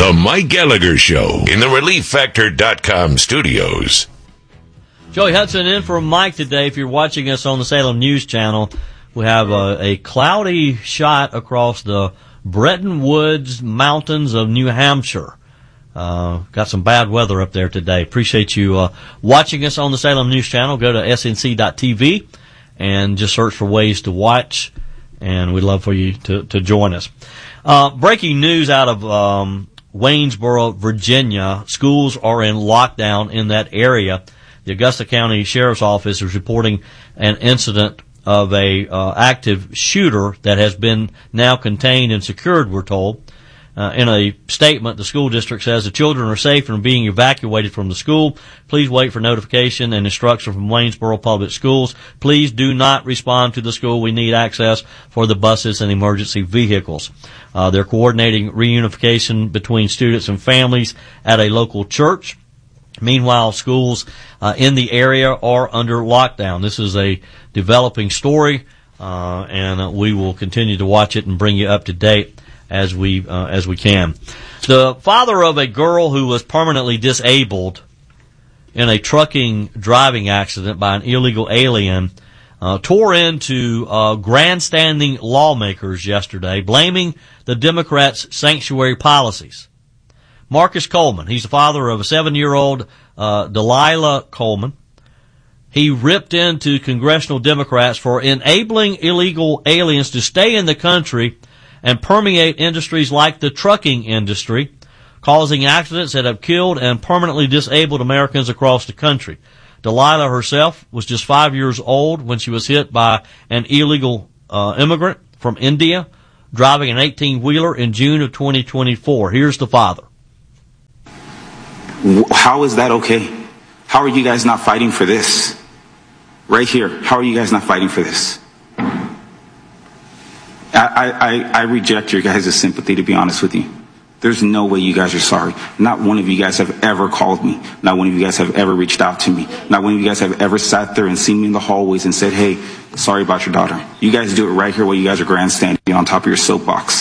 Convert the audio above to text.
The Mike Gallagher Show in the ReliefFactor.com studios. Joey Hudson in for Mike today. If you're watching us on the Salem News Channel, we have a cloudy shot across the Bretton Woods Mountains of New Hampshire. Got some bad weather up there today. Appreciate you watching us on the Salem News Channel. Go to snc.tv and just search for ways to watch, and we'd love for you to join us. Breaking news out of Waynesboro, Virginia. Schools are in lockdown in that area. The Augusta County Sheriff's Office is reporting an incident of a active shooter that has been now contained and secured, we're told. In a statement, the school district says the children are safe and are being evacuated from the school. Please wait for notification and instruction from Waynesboro Public Schools. Please do not respond to the school. We need access for the buses and emergency vehicles. They're coordinating reunification between students and families at a local church. Meanwhile, schools in the area are under lockdown. This is a developing story, and we will continue to watch it and bring you up to date as we can. The father of a girl who was permanently disabled in a trucking driving accident by an illegal alien tore into grandstanding lawmakers yesterday, blaming the Democrats' sanctuary policies. Marcus Coleman, he's the father of a 7-year-old Delilah Coleman. He ripped into congressional Democrats for enabling illegal aliens to stay in the country and permeate industries like the trucking industry, causing accidents that have killed and permanently disabled Americans across the country. Delilah herself was just 5 years old when she was hit by an illegal immigrant from India driving an 18-wheeler in June of 2024. Here's the father. How is that okay? How are you guys not fighting for this? Right here. How are you guys not fighting for this? I reject your guys' sympathy, to be honest with you. There's no way you guys are sorry. Not one of you guys have ever called me. Not one of you guys have ever reached out to me. Not one of you guys have ever sat there and seen me in the hallways and said, hey, sorry about your daughter. You guys do it right here while you guys are grandstanding on top of your soapbox.